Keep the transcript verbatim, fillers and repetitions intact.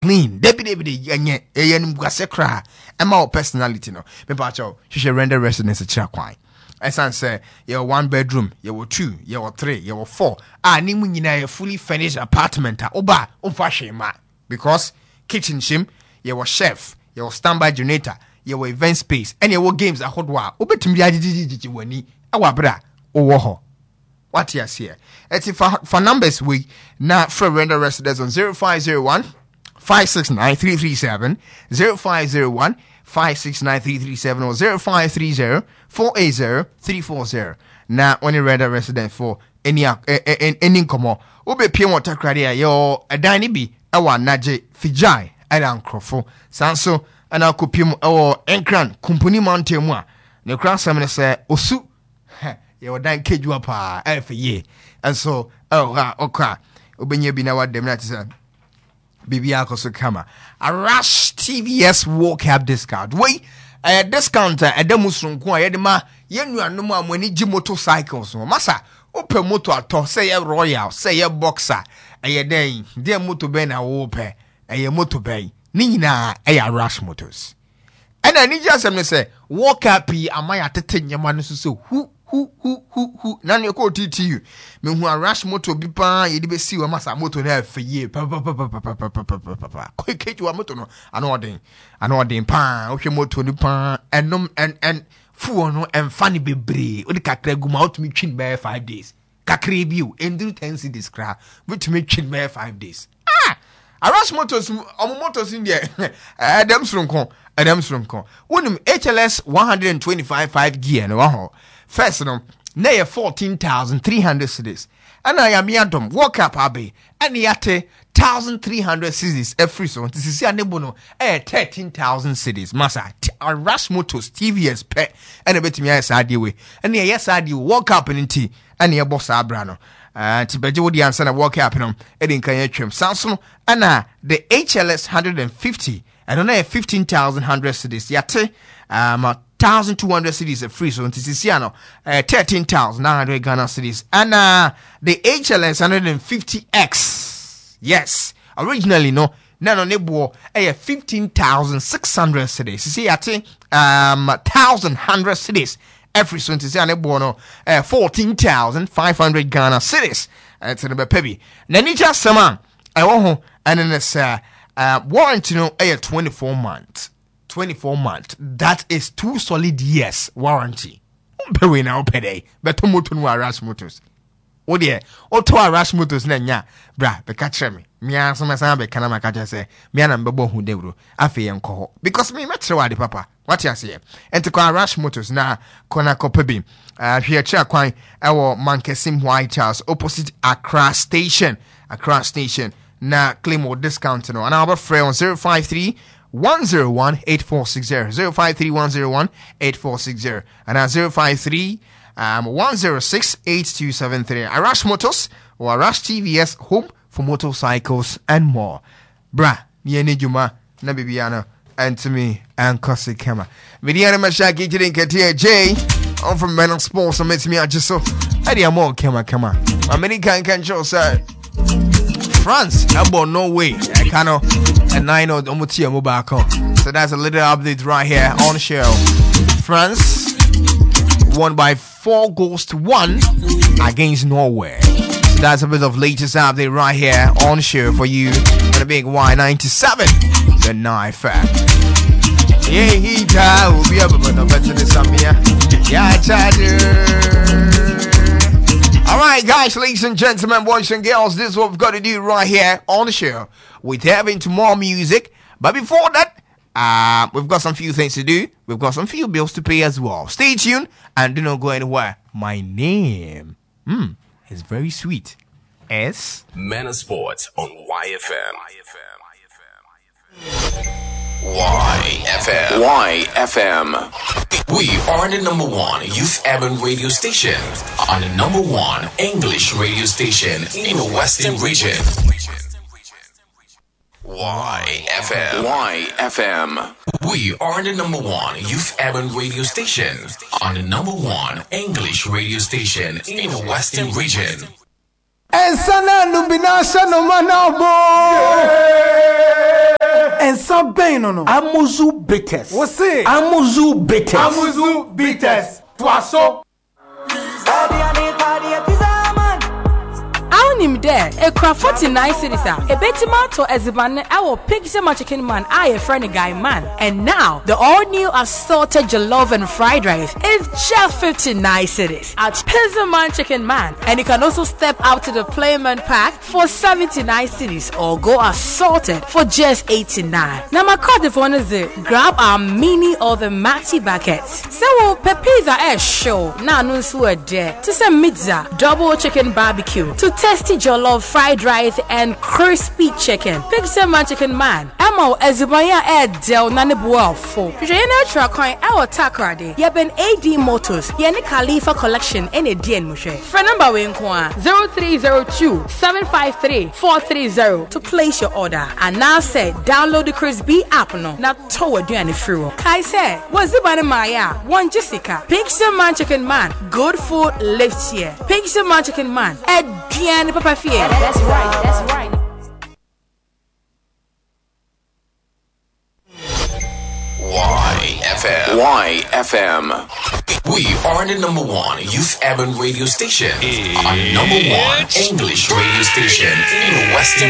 clean. Debi debi de yenye eyenim guase kra. Emma personality no. Me pa cho. She render residence a chira kwai. Esan say you one bedroom, you two, you three, you four. Ah, ni mu nyina fully furnished apartment. Oba, umfa shema. Because kitchen shim, you chef, you standby generator, you event space, and you games a hot wa. Obetumi ajiji wani. Awa bra. Owo ho. What you see? It's for, for numbers we now for render residents on zero five zero one five six nine three three seven, zero five zero one five six nine three three seven or zero five three zero four eight zero three four zero. Now when you render resident for any any komo obe pie water credit yo a dani bi ewa naje fijai and crofo sanso and I'll copim or enkran company mountain one. The cross summon say osu you dan kejua pa every year and so oh ha okay obenye bi na wa dem na tisa bibi akoso kama a rush T V S walk up discount we a discount a demusun ko a yedema yenuanom amani gi motorcycles no masa open motor ato say ye royal say ye boxer aye den de motor ben na wo pe aye motor ben ni nyina aye rush motors and I need just me say walk up amaya tete nyama no so hu Who, who, who, who, none you call T T U. Me who a rush motor be pan, you be see a massa motor there for ye. Papa, papa, papa, papa, papa, papa. Quick, you a motor no. I know what I know what they pan, okay, motor the pan, and no, and, and, fool no, and funny be brave. What the cacre go out to me chin bear five days. Cacre view, and do ten see this crap, which me chin bear five days. Ah! A rush motors, on motors in there. Adam Strongcon, Adam Strongcon. One H L S one twenty-five five gear, no. First, no, nay fourteen thousand three hundred cities. And I am yadom, walk up abbey, and yate thousand three hundred cities every so. This is a nebono, eh, thirteen thousand cities. Massa, a rush motors, T V S pet, and a bit me yes, I do. And yes, I do walk up in tea, and your boss abrano. Uh, to bejo the answer and walk up in them, Edding Kanye Trim Samsung, and uh, the H L S one hundred fifty, I don't know, fifteen thousand hundred cities. Yate, um, one thousand two hundred cities are free, so this is uh, thirteen thousand nine hundred Ghana cities. And uh, the H L S one hundred fifty X, yes, originally, no, no, no, no, uh, fifteen thousand six hundred cities. You see, I think, um, one thousand one hundred cities. Every so this is no, uh, fourteen thousand five hundred Ghana cities. It's in the baby. Nanija Sama, I want and then it's uh, uh, warranty, no, uh, twenty-four months. twenty-four months. That is two solid years warranty. Umpewe na upede. Beto moto no rush motors. O dear. O to rush motors na nya. Bra, be catch me. Me answer my son be kana makacha say. Me na mbebo hu dewro. Afi yen ko. Because me metre wa de papa. What you say? Enti kwa rush motors na kona kopebi. Uh, here cha kwan ewo Mankesim White House opposite Accra Station. Accra Station. Na claim or discount no. And our friend on zero five three one zero one eight four six zero zero five three one zero one eight four six zero and at zero five three um one zero six eight two seven three. Arash Motors or Arash T V S, home for motorcycles and more. Bra, yeni juma na bibiana and to me and Kosi Kema. Vidiana Mashaki didn't get here, Jay. I'm from Men of Sports, so meets me at just so. I did more Kema Kema. My many can can show, sir. France, about no way. I cannot, and nine or Omutia Mubako. So that's a little update right here on show. France won by four goals to one against Norway. So that's a bit of latest update right here on show for you on the big Y ninety-seven. The nine fact. Yeah, he died. Will be able to better this some here. Yeah, charger. Alright guys, ladies and gentlemen, boys and girls, this is what we've got to do right here on the show. We're having to more music. But before that, uh, we've got some few things to do. We've got some few bills to pay as well. Stay tuned and do not go anywhere. My name mm, is very sweet. S. Men of Sports on Y F M. Y F M. Y F M. We are the number one youth urban radio station on the number one English radio station in the Western region. Y F M. Y F M. We are the number one youth urban radio station on the number one English radio station in the Western region. And sana nubina shano manabo. And some pain no no. Amuzu bitters. What's it? Amuzu bitters. Amuzu bitters. Twaso. Him there, a craft forty-nine cities. A betima to Eziban, our Pixie Chicken Man, I a friend guy man. And now, the all new assorted jollof and fried rice is just fifty-nine cities at Pizzaman Chicken Man. And you can also step out to the Playman Pack for seventy-nine cities or go assorted for just eighty-nine. Now, my card if one is it, grab our mini or the maxi buckets. So, Pepeza air show, now no sweat there. To some pizza, double chicken barbecue, to tasty jollof, fried rice, and crispy chicken. Pixelman Chicken Man. Amo Ezubaya Air Del Nanibuel for. Jena Tracoin, our Takrade. Yeben A D Motors. Yeni Khalifa Collection in a D N Mushe. For number Winkwa zero three zero two seven five three four three zero to place your order. And now say download the Chris B app no. Now toward you any free. Kai say, was it by Maya? One Jessica. Pixelman Chicken Man. Good food lives here. Pixelman Chicken Man. Ed Diane Papa Fier. That's right, that's right. Y F M. Y F M. We are the number one youth urban radio station. Our number one English radio station in Western